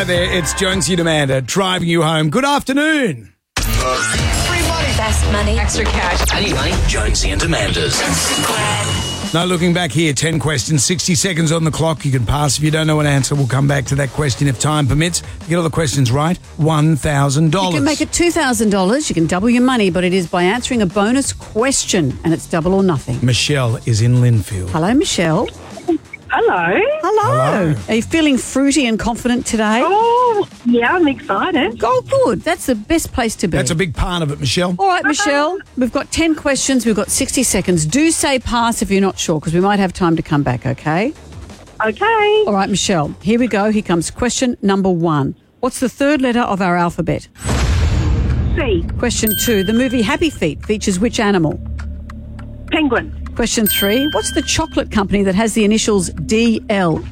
Right there, it's Jonesy and Amanda driving you home. Good afternoon. Free money. Best money. Extra cash. I need money. Jonesy and Amanda's. Now, looking back here, 10 questions, 60 seconds on the clock. You can pass. If you don't know an answer, we'll come back to that question if time permits. If you get all the questions right, $1,000. You can make it $2,000. You can double your money, but it is by answering a bonus question, and it's double or nothing. Michelle is in Linfield. Hello, Michelle. Hello. Hello. Are you feeling fruity and confident today? Oh, yeah, I'm excited. Oh, good. That's the best place to be. That's a big part of it, Michelle. All right, Michelle, we've got 10 questions. We've got 60 seconds. Do say pass if you're not sure, because we might have time to come back, okay? Okay. All right, Michelle, here we go. Here comes question number 1. What's the third letter of our alphabet? C. Question 2. The movie Happy Feet features which animal? Penguin. Question 3. What's the chocolate company that has the initials DL?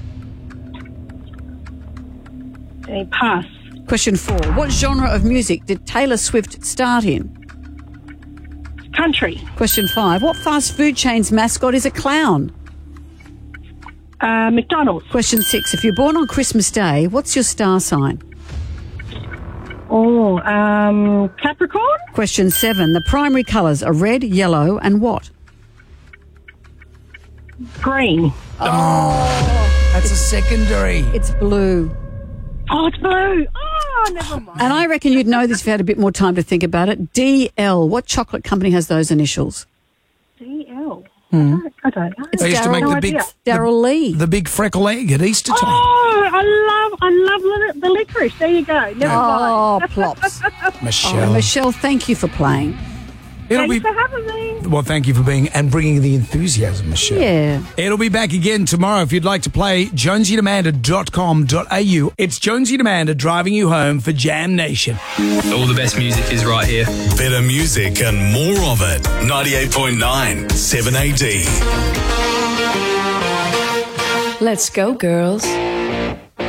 Pass. Question 4. What genre of music did Taylor Swift start in? Country. Question 5. What fast food chain's mascot is a clown? McDonald's. Question 6. If you're born on Christmas Day, what's your star sign? Oh, Capricorn. Question 7. The primary colours are red, yellow and what? Green. That's a secondary. It's blue. Oh, it's blue. Oh, never mind. And I reckon you'd know this if you had a bit more time to think about it. DL. What chocolate company has those initials? DL. I don't know. It's They used to make Darryl- the big, Darryl Lee. the big freckle egg at Easter time. Oh, I love the licorice. There you go. Never mind. Oh, plops. Michelle. Michelle, thank you for playing. It'll Thanks be, for having me. well, thank you for being and bringing the enthusiasm, Michelle. Yeah. It'll be back again tomorrow if you'd like to play jonesyandamanda.com.au. It's Jonesy and Amanda driving you home for Jam Nation. All the best music is right here. Better music and more of it. 98.9 7AD. Let's go, girls.